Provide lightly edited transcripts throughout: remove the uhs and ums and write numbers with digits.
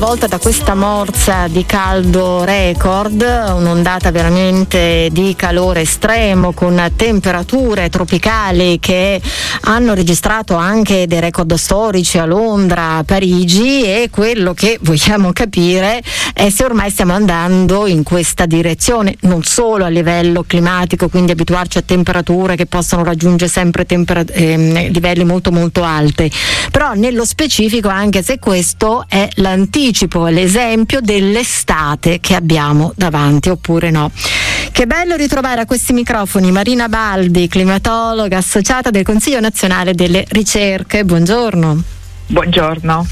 avvolta da questa morsa di caldo record, un'ondata veramente di calore estremo con temperature tropicali che hanno registrato anche dei record storici a Londra, a Parigi, e quello che vogliamo capire è se ormai stiamo andando in questa direzione, non solo a livello climatico, quindi abituarci a temperature che possono raggiungere sempre livelli molto molto alti, però nello specifico anche se questo è l'anticipo, è l'esempio dell'estate che abbiamo davanti, oppure no. Che bello ritrovare a questi microfoni Marina Baldi, climatologa associata del Consiglio Nazionale delle Ricerche. Buongiorno. Buongiorno.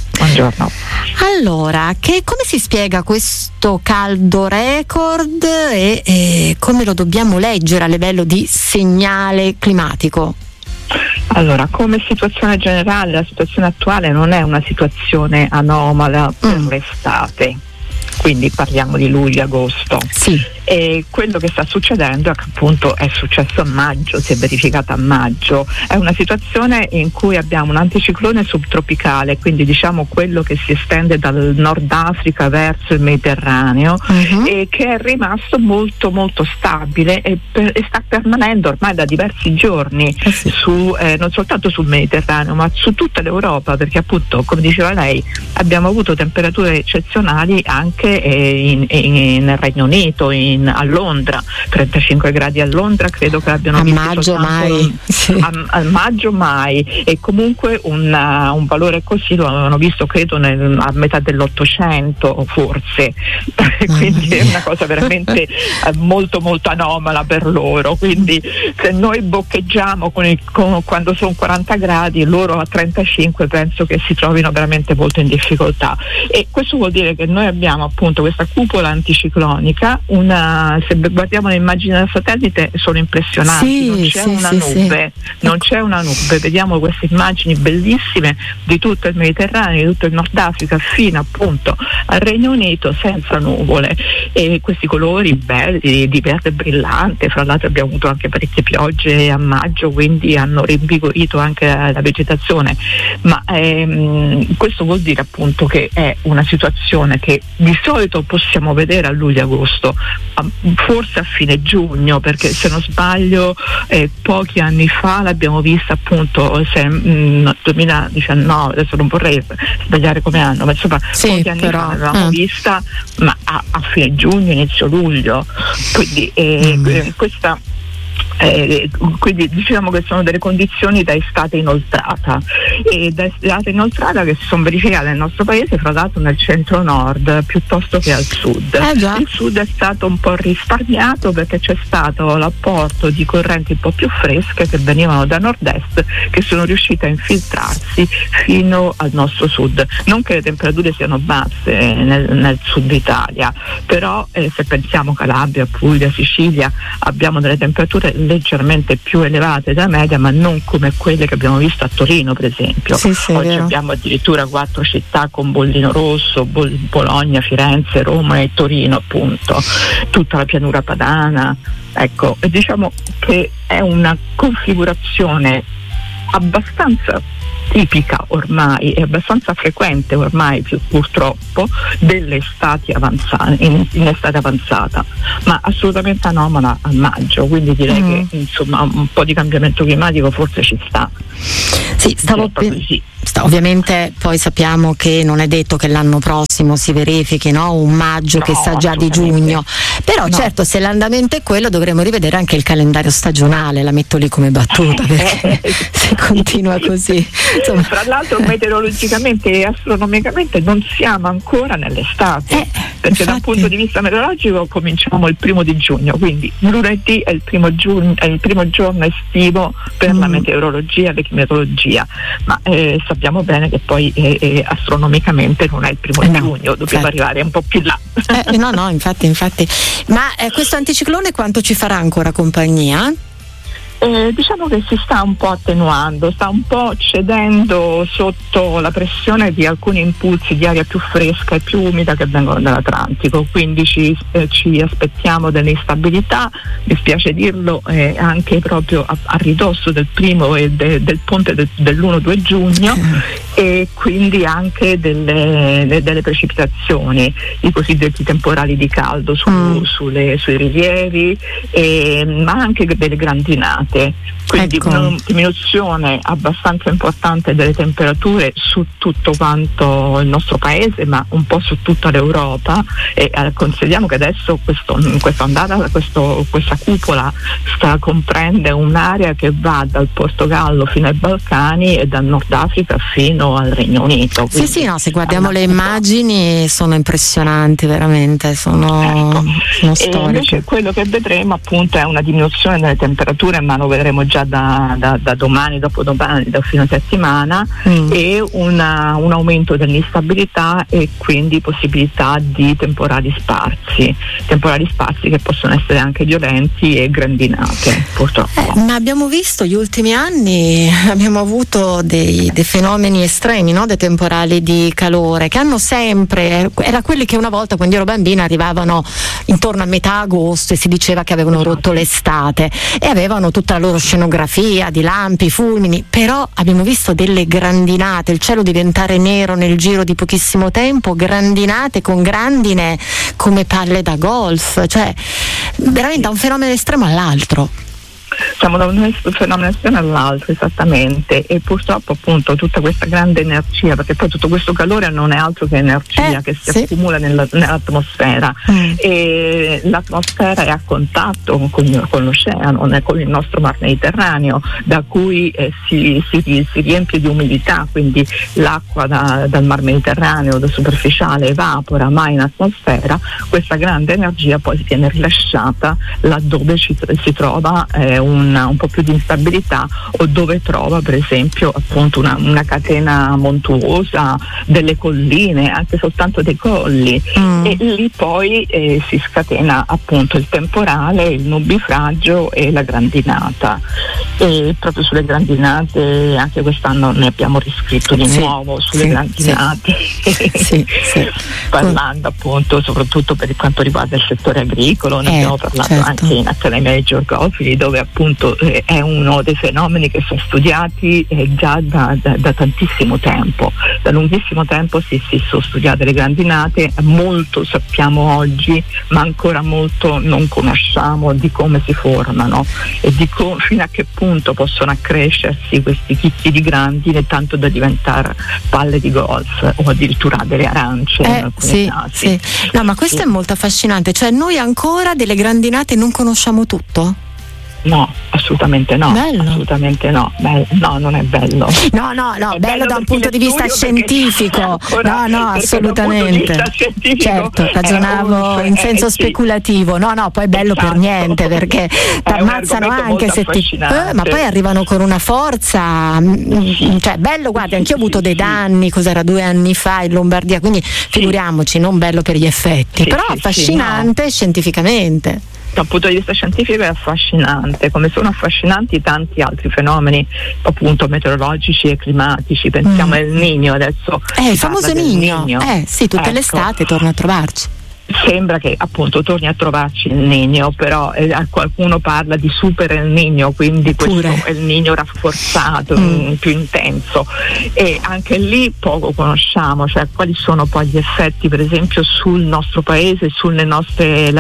Allora, come si spiega questo caldo record e come lo dobbiamo leggere a livello di segnale climatico? Allora, come situazione generale, la situazione attuale non è una situazione anomala per l'estate, quindi parliamo di luglio-agosto. Sì. E quello che sta succedendo è che appunto è successo a maggio, si è verificato a maggio. È una situazione in cui abbiamo un anticiclone subtropicale, quindi diciamo quello che si estende dal Nord Africa verso il Mediterraneo, e che è rimasto molto molto stabile e sta permanendo ormai da diversi giorni non soltanto sul Mediterraneo ma su tutta l'Europa, perché appunto, come diceva lei, abbiamo avuto temperature eccezionali anche nel Regno Unito, a Londra, 35 gradi a Londra, credo che abbiano visto maggio mai. A maggio mai, e comunque un valore così lo avevano visto credo a metà dell'800 forse, quindi è una cosa veramente molto molto anomala per loro. Quindi se noi boccheggiamo quando sono 40 gradi, loro a 35 penso che si trovino veramente molto in difficoltà, e questo vuol dire che noi abbiamo appunto questa cupola anticiclonica, se guardiamo le immagini dal satellite sono impressionanti, non c'è una nube, vediamo queste immagini bellissime di tutto il Mediterraneo, di tutto il Nord Africa fino appunto al Regno Unito senza nuvole, e questi colori belli di verde brillante. Fra l'altro abbiamo avuto anche parecchie piogge a maggio, quindi hanno rinvigorito anche la vegetazione, ma questo vuol dire appunto che è una situazione che di solito possiamo vedere a luglio-agosto, forse a fine giugno, perché se non sbaglio pochi anni fa l'abbiamo vista appunto 2019, adesso non vorrei sbagliare come anno, ma insomma pochi anni fa l'avevamo vista, ma a fine giugno, inizio luglio, quindi quindi diciamo che sono delle condizioni da estate inoltrata, e da estate inoltrata che si sono verificate nel nostro paese, fra l'altro nel centro-nord piuttosto che al sud. Il sud è stato un po' risparmiato perché c'è stato l'apporto di correnti un po' più fresche che venivano da nord-est, che sono riuscite a infiltrarsi fino al nostro sud. Non che le temperature siano basse nel sud Italia, però se pensiamo Calabria, Puglia, Sicilia, abbiamo delle temperature leggermente più elevate da media, ma non come quelle che abbiamo visto a Torino per esempio. Oggi abbiamo addirittura 4 città con bollino rosso, Bologna, Firenze, Roma e Torino appunto, tutta la pianura padana, ecco, e diciamo che è una configurazione abbastanza tipica ormai, è abbastanza frequente ormai purtroppo delle estati avanzate, in estate avanzata, ma assolutamente anomala a maggio, quindi direi che insomma un po' di cambiamento climatico forse ci sta. Sì, ovviamente poi sappiamo che non è detto che l'anno prossimo si verifichi un maggio che sa già di giugno, però certo, se l'andamento è quello dovremo rivedere anche il calendario stagionale, la metto lì come battuta, perché se continua così insomma. Tra l'altro meteorologicamente e astronomicamente non siamo ancora nell'estate, perché da un punto di vista meteorologico cominciamo il 1° di giugno, quindi lunedì è il primo giorno estivo per la meteorologia e la climatologia, ma sappiamo bene che poi astronomicamente non è il 1° di giugno, dobbiamo arrivare un po' più là. No, infatti. Ma questo anticiclone quanto ci farà ancora compagnia? Diciamo che si sta un po' attenuando, sta un po' cedendo sotto la pressione di alcuni impulsi di aria più fresca e più umida che vengono dall'Atlantico, quindi ci aspettiamo delle instabilità, mi spiace dirlo, anche proprio a ridosso del primo e del ponte dell'1-2 giugno, e quindi anche delle precipitazioni, i cosiddetti temporali di caldo sui rilievi, ma anche delle grandinate. Quindi una diminuzione abbastanza importante delle temperature su tutto quanto il nostro paese, ma un po' su tutta l'Europa, e consideriamo che adesso questa cupola comprende un'area che va dal Portogallo fino ai Balcani e dal Nord Africa fino al Regno Unito. Sì, se guardiamo le immagini sono impressionanti, veramente, sono storiche. E invece quello che vedremo appunto è una diminuzione delle temperature, ma lo vedremo già da domani, dopodomani, da fine settimana, e un aumento dell'instabilità e quindi possibilità di temporali sparsi che possono essere anche violenti e grandinate, purtroppo. Ma abbiamo visto gli ultimi anni, abbiamo avuto dei fenomeni estremi, no? Dei temporali di calore che hanno sempre, era quelli che una volta quando ero bambina arrivavano intorno a metà agosto e si diceva che avevano rotto l'estate e avevano tutta la loro scenografia di lampi, fulmini, però abbiamo visto delle grandinate, il cielo diventare nero nel giro di pochissimo tempo, grandinate con grandine come palle da golf, cioè veramente da un fenomeno estremo all'altro. Siamo da un fenomeno estremo all'altro, esattamente, e purtroppo appunto tutta questa grande energia, perché poi tutto questo calore non è altro che energia che si accumula nell'atmosfera, e l'atmosfera è a contatto con l'oceano, con il nostro mar Mediterraneo, da cui si riempie di umidità, quindi l'acqua dal mar Mediterraneo, da superficiale, evapora, ma in atmosfera questa grande energia poi viene rilasciata laddove si trova un po' più di instabilità, o dove trova per esempio appunto una catena montuosa, delle colline, anche soltanto dei colli, e lì poi si scatena appunto il temporale, il nubifragio e la grandinata. E proprio sulle grandinate anche quest'anno ne abbiamo riscritto di nuovo sulle grandinate, parlando appunto soprattutto per quanto riguarda il settore agricolo, ne abbiamo parlato anche in Accademia dei Georgofili, dove appunto è uno dei fenomeni che sono studiati già da tantissimo tempo, da lunghissimo tempo si sono studiate le grandinate, molto sappiamo oggi, ma ancora molto non conosciamo di come si formano e fino a che punto possono accrescersi questi chicchi di grandine tanto da diventare palle di golf o addirittura delle arance in alcuni casi. No, ma questo è molto affascinante, cioè noi ancora delle grandinate non conosciamo tutto? No, assolutamente no. Bello. Assolutamente no. No, non è bello. No, è bello da un punto di vista scientifico. No, assolutamente. Certo, ragionavo in senso speculativo. No, poi è bello per niente, perché ti ammazzano anche se ma poi arrivano con una forza. Cioè, bello, guarda, anch'io ho avuto dei danni, cos'era 2 anni fa in Lombardia, quindi figuriamoci, non bello per gli effetti, però affascinante scientificamente. Dal punto di vista scientifico è affascinante, come sono affascinanti tanti altri fenomeni appunto meteorologici e climatici. Pensiamo al Niño adesso. Il famoso Niño. Tutte l'estate torna a trovarci. Sembra che appunto torni a trovarci il Niño, però qualcuno parla di super El Niño, quindi questo è il Niño rafforzato, più intenso, e anche lì poco conosciamo, cioè quali sono poi gli effetti per esempio sul nostro paese, alle nostre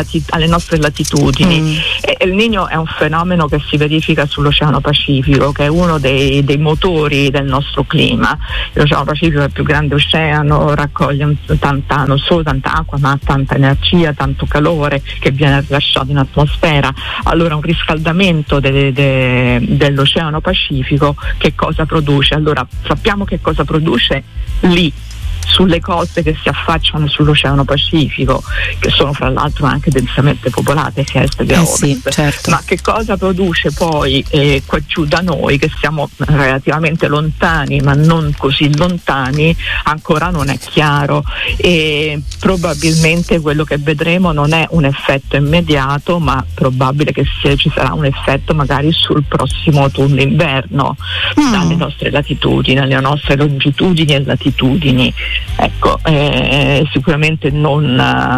latitudini. Il Niño è un fenomeno che si verifica sull'Oceano Pacifico, che è uno dei motori del nostro clima. L'Oceano Pacifico è il più grande oceano, raccoglie non solo tanta acqua ma tanta energia, tanto calore che viene rilasciato in atmosfera. Allora un riscaldamento dell'Oceano Pacifico che cosa produce? Allora sappiamo che cosa produce lì sulle coste che si affacciano sull'Oceano Pacifico, che sono fra l'altro anche densamente popolate sia est che ovest. Certo. Ma che cosa produce poi qua giù da noi, che siamo relativamente lontani ma non così lontani, ancora non è chiaro, e probabilmente quello che vedremo non è un effetto immediato, ma probabile che ci sarà un effetto magari sul prossimo autunno inverno dalle nostre latitudini, alle nostre longitudini e latitudini. ecco, sicuramente non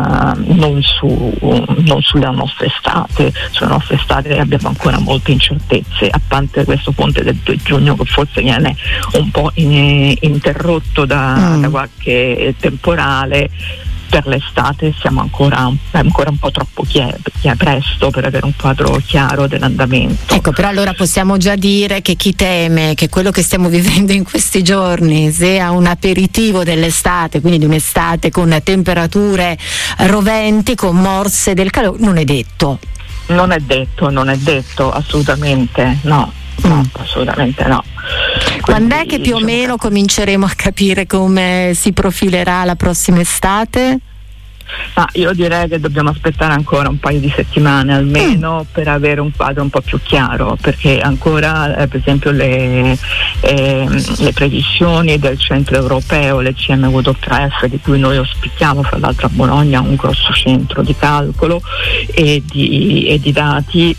sulla nostra estate. Sulla nostra estate abbiamo ancora molte incertezze, a parte questo ponte del 2 giugno che forse viene un po' interrotto da qualche temporale. Per l'estate siamo ancora un po' troppo presto per avere un quadro chiaro dell'andamento. Ecco, però allora possiamo già dire che chi teme che quello che stiamo vivendo in questi giorni sia un aperitivo dell'estate, quindi di un'estate con temperature roventi, con morse del calore, non è detto. Non è detto, assolutamente no. No, assolutamente no. Quando è che più o meno cominceremo a capire come si profilerà la prossima estate? Io direi che dobbiamo aspettare ancora un paio di settimane almeno per avere un quadro un po' più chiaro, perché ancora per esempio le previsioni del centro europeo, le CMWF, di cui noi ospitiamo fra l'altro a Bologna un grosso centro di calcolo e di dati,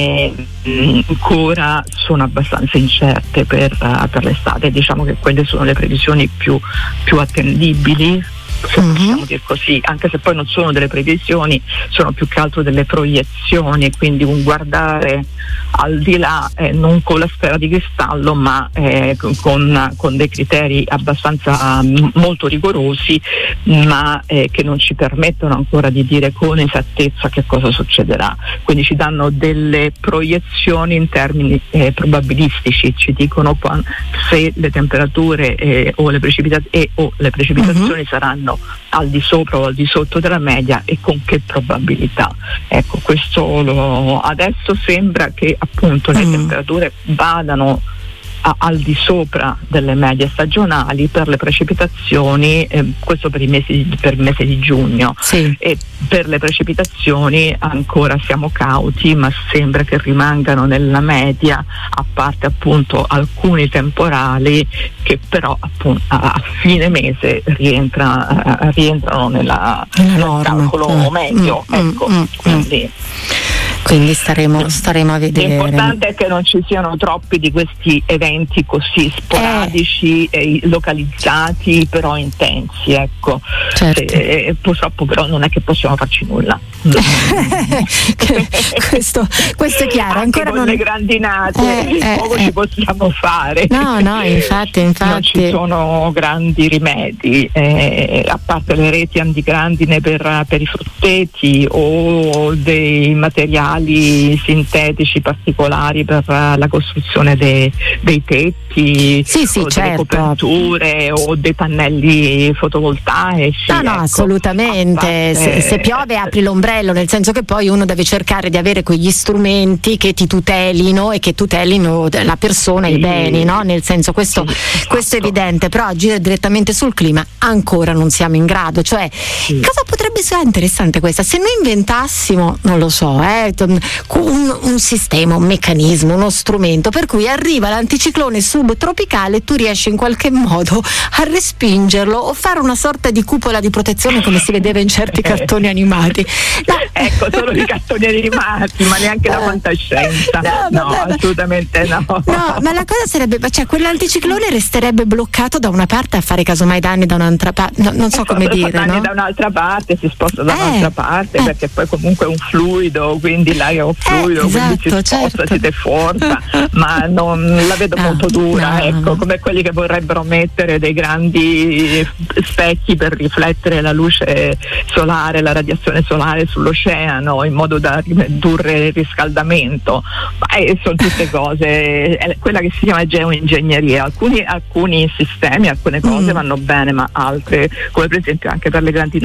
ancora sono abbastanza incerte per l'estate. Diciamo che quelle sono le previsioni più attendibili, se possiamo dire così, anche se poi non sono delle previsioni, sono più che altro delle proiezioni, quindi un guardare al di là, non con la sfera di cristallo, ma con dei criteri abbastanza molto rigorosi, ma che non ci permettono ancora di dire con esattezza che cosa succederà. Quindi ci danno delle proiezioni in termini probabilistici, ci dicono se le temperature o le precipitazioni saranno al di sopra o al di sotto della media e con che probabilità. Ecco, questo adesso sembra che appunto le temperature vadano al di sopra delle medie stagionali per le precipitazioni, questo per il mese di giugno, sì. E per le precipitazioni ancora siamo cauti, ma sembra che rimangano nella media, a parte appunto alcuni temporali che però appunto a fine mese rientrano nel calcolo medio. Ecco, quindi staremo a vedere. L'importante è che non ci siano troppi di questi eventi così sporadici e localizzati, però intensi, ecco. Certo. Purtroppo però non è che possiamo farci nulla. questo è chiaro. Anche ancora con non le grandinate poco ci possiamo fare. No, infatti non ci sono grandi rimedi, a parte le reti antigrandine per i frutteti o dei materiali sintetici particolari per la costruzione dei tetti, o delle coperture o dei pannelli fotovoltaici. No, assolutamente. Se piove apri l'ombrello, nel senso che poi uno deve cercare di avere quegli strumenti che ti tutelino e che tutelino la persona e i beni, no? Nel senso, questo è evidente, però agire direttamente sul clima ancora non siamo in grado. Cioè, cosa potrebbe essere interessante questa? Se noi inventassimo, non lo so, un sistema, un meccanismo, uno strumento per cui arriva l'anticiclone subtropicale e tu riesci in qualche modo a respingerlo o fare una sorta di cupola di protezione come si vedeva in certi cartoni animati. No. Ecco, solo i cartoni animati, ma neanche la fantascienza. No, assolutamente no. No, ma la cosa sarebbe, cioè quell'anticiclone resterebbe bloccato da una parte a fare casomai danni da un'altra parte, non so come dire, danni no? Da un'altra parte, si sposta da un'altra parte, perché poi comunque è un fluido, quindi l'aria è un fluido, quindi si sposta, si deforma, ma non la vedo molto dura, ecco, come quelli che vorrebbero mettere dei grandi specchi per riflettere la luce solare, la radiazione solare sull'oceano in modo da ridurre il riscaldamento. Sono tutte cose, è quella che si chiama geoingegneria. Alcuni sistemi, alcune cose vanno bene, ma altre, come per esempio anche per le grandi